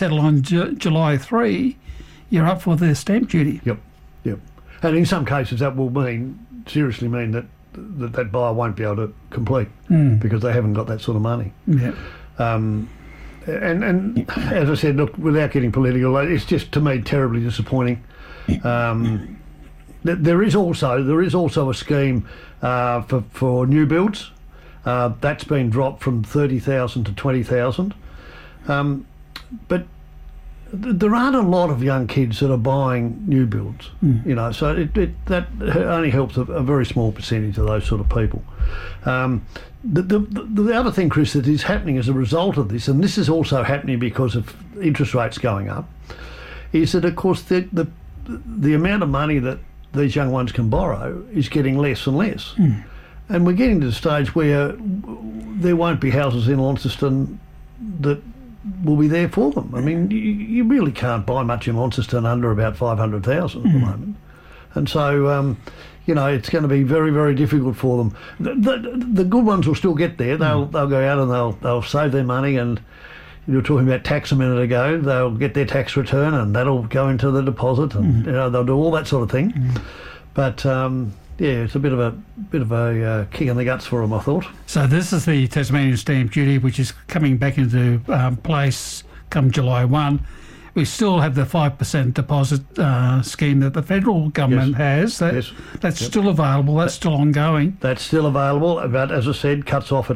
settle on July 3, you're up for the stamp duty. Yep. And in some cases that will seriously mean that buyer won't be able to complete because they haven't got that sort of money. Yeah. And as I said, look, without getting political, it's just, to me, terribly disappointing. There is also a scheme for new builds. That's been dropped from 30,000 to 20,000. But there aren't a lot of young kids that are buying new builds, so that only helps a very small percentage of those sort of people. The other thing, Chris, that is happening as a result of this, and this is also happening because of interest rates going up, is that, of course, the amount of money that these young ones can borrow is getting less and less. And we're getting to the stage where there won't be houses in Launceston that will be there for them. I mean, you really can't buy much in Launceston under about 500,000 at the moment. And so, it's going to be very, very difficult for them. The good ones will still get there. They'll go out and they'll save their money, and you were talking about tax a minute ago. They'll get their tax return and that'll go into the deposit, and they'll do all that sort of thing. But it's a bit of a kick in the guts for them, I thought. So this is the Tasmanian stamp duty, which is coming back into place come July 1. We still have the 5% deposit scheme that the federal government has. That's still available. That's still ongoing. That's still available, but as I said, cuts off at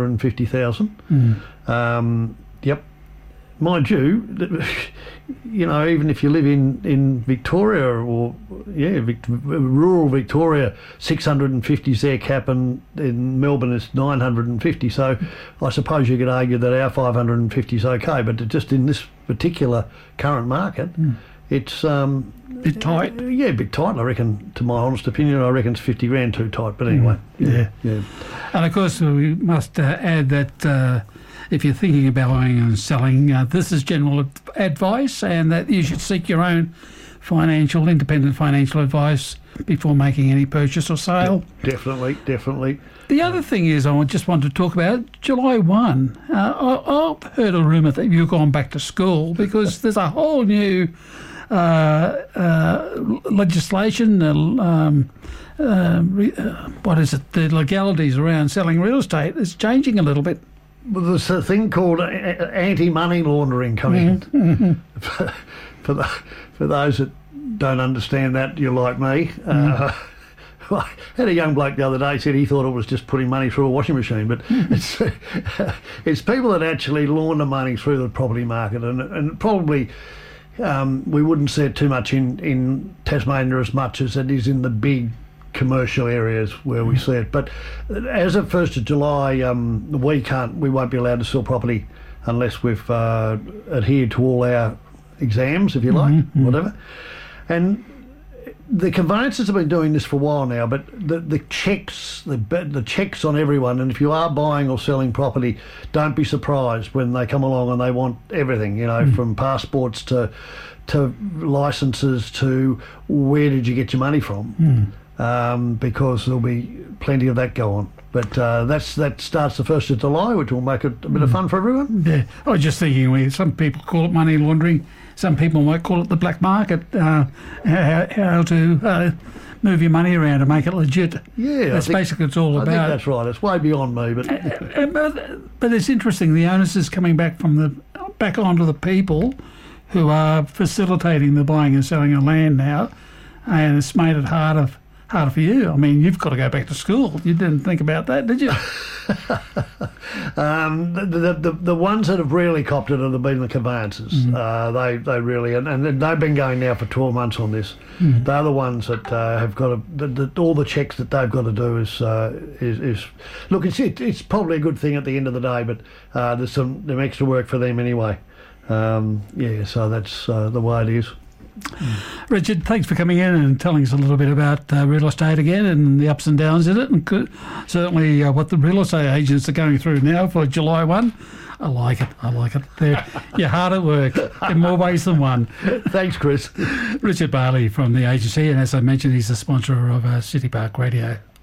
550,000. Yep. Mind you, even if you live in Victoria or rural Victoria, 650's their cap, and in Melbourne it's 950. So I suppose you could argue that our 550's okay, but just in this particular current market, it's a bit tight. Yeah, a bit tight. I reckon, to my honest opinion, I reckon it's 50 grand too tight. But anyway, yeah. And of course, we must add that. If you're thinking about buying and selling, this is general advice, and that you should seek your own independent financial advice before making any purchase or sale. Definitely. The other thing is, I just want to talk about July 1. I've heard a rumour that you've gone back to school because there's a whole new legislation, what is it, the legalities around selling real estate is changing a little bit. Well, there's a thing called anti-money laundering coming in. For those that don't understand that, you're like me. I had a young bloke the other day said he thought it was just putting money through a washing machine, but it's people that actually launder money through the property market, and probably we wouldn't see it too much in Tasmania as much as it is in the big commercial areas where we see it. But as of 1st of July, we won't be allowed to sell property unless we've adhered to all our exams, if you like, whatever. And the conveyancers have been doing this for a while now, but the checks on everyone, and if you are buying or selling property, don't be surprised when they come along and they want everything, from passports to licences to where did you get your money from. Because there'll be plenty of that go on. But that starts the 1st of July, which will make it a bit of fun for everyone. Yeah, I was just thinking, some people call it money laundering, some people might call it the black market, how to move your money around to make it legit. Yeah, that's basically what it's all about. I think that's right. It's way beyond me, but it's interesting. The onus is coming back back onto the people who are facilitating the buying and selling of land now, and it's made it harder for you. I mean, you've got to go back to school. You didn't think about that, did you? The ones that have really copped it have been the conveyancers. They really, and they've been going now for 12 months on this. They're the ones that have got all the checks that they've got to do is look. It's probably a good thing at the end of the day, but there's some extra work for them anyway. So that's the way it is. Richard, thanks for coming in and telling us a little bit about real estate again and the ups and downs in it, and certainly what the real estate agents are going through now for July 1. I like it. You're hard at work in more ways than one. Thanks, Chris. Richard Barley from the agency, and as I mentioned, he's the sponsor of City Park Radio.